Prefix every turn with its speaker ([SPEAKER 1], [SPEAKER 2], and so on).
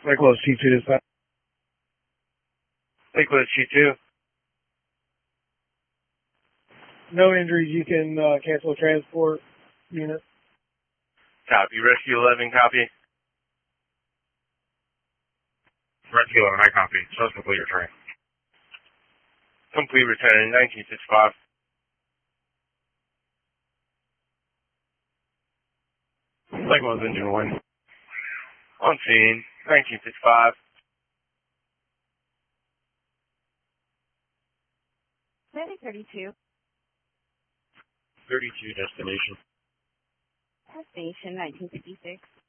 [SPEAKER 1] Likewise, T2 dispatch.
[SPEAKER 2] Likewise, T2.
[SPEAKER 1] No injuries. You can cancel transport unit.
[SPEAKER 2] Copy. Rescue 11, copy.
[SPEAKER 3] Rescue 11, I copy. So complete return.
[SPEAKER 2] Complete return, 1965.
[SPEAKER 3] Likewise, engine 1.
[SPEAKER 2] On scene, 1965.
[SPEAKER 4] 32.
[SPEAKER 3] 32 destination.
[SPEAKER 4] Destination 1956.